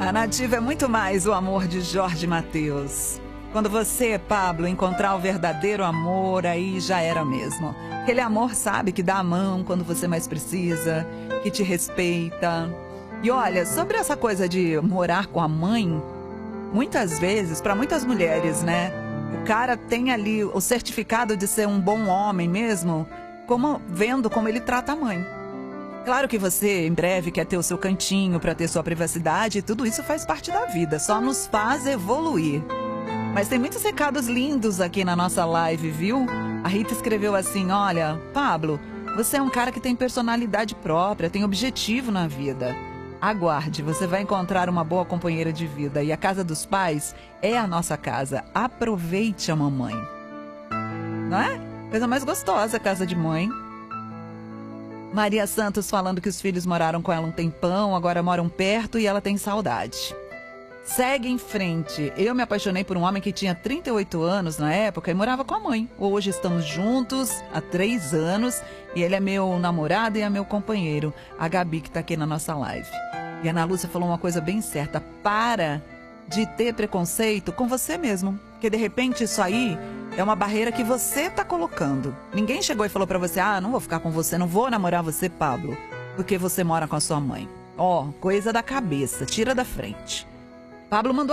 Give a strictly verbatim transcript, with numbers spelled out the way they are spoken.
A Nativa é muito mais o amor de Jorge Mateus. Quando você, Pablo, encontrar o verdadeiro amor, aí já era mesmo. Aquele amor, sabe, que dá a mão quando você mais precisa, que te respeita. E olha, sobre essa coisa de morar com a mãe, muitas vezes, para muitas mulheres, né? O cara tem ali o certificado de ser um bom homem mesmo, como, vendo como ele trata a mãe. Claro que você, em breve, quer ter o seu cantinho para ter sua privacidade, e tudo isso faz parte da vida, só nos faz evoluir. Mas tem muitos recados lindos aqui na nossa live, viu? A Rita escreveu assim, olha, Pablo, você é um cara que tem personalidade própria, tem objetivo na vida. Aguarde, você vai encontrar uma boa companheira de vida e a casa dos pais é a nossa casa. Aproveite a mamãe. Não é? Coisa mais gostosa, a casa de mãe. Maria Santos falando que os filhos moraram com ela um tempão, agora moram perto e ela tem saudade. Segue em frente. Eu me apaixonei por um homem que tinha trinta e oito anos na época e morava com a mãe. Hoje estamos juntos há três anos e ele é meu namorado e é meu companheiro. A Gabi, que está aqui na nossa live. E a Ana Lúcia falou uma coisa bem certa. Para de ter preconceito com você mesmo. Porque de repente isso aí é uma barreira que você está colocando. Ninguém chegou e falou para você, ah, não vou ficar com você, não vou namorar você, Pablo, porque você mora com a sua mãe. Ó, oh, coisa da cabeça, tira da frente. Pablo mandou